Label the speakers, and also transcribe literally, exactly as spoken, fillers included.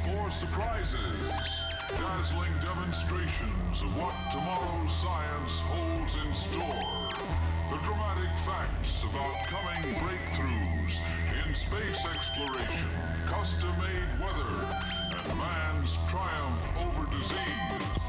Speaker 1: or surprises. Dazzling demonstrations of what tomorrow's science holds in store. The dramatic facts about coming breakthroughs in space exploration, custom-made weather, and man's triumph over disease.